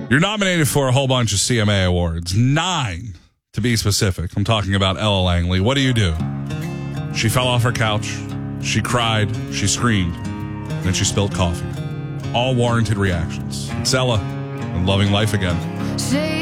You're nominated for a whole bunch of CMA awards. 9, to be specific. I'm talking about Ella Langley. What do? She fell off her couch. She cried. She screamed. And then she spilled coffee. All warranted reactions. It's Ella and Loving Life Again.